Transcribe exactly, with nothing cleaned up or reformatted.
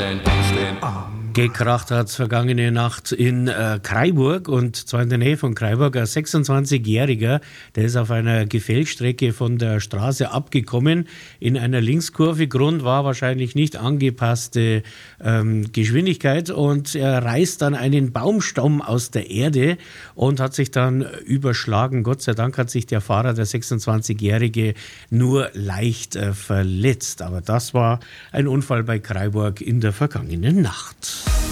Ausstehen, ausstehen. Gekracht hat es vergangene Nacht in äh, Kraiburg, und zwar in der Nähe von Kraiburg. Ein sechsundzwanzigjähriger, der ist auf einer Gefällstrecke von der Straße abgekommen in einer Linkskurve. Grund war wahrscheinlich nicht angepasste ähm, Geschwindigkeit, und er reißt dann einen Baumstamm aus der Erde und hat sich dann überschlagen. Gott sei Dank hat sich der Fahrer, der sechsundzwanzigjährige, nur leicht äh, verletzt. Aber das war ein Unfall bei Kraiburg in der vergangenen Nacht.